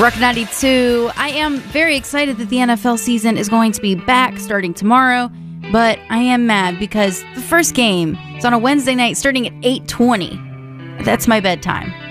Rock 92. I am very excited that the NFL season is going to be back starting tomorrow, but I am mad because the first game is on a Wednesday night starting at 8:20. That's my bedtime.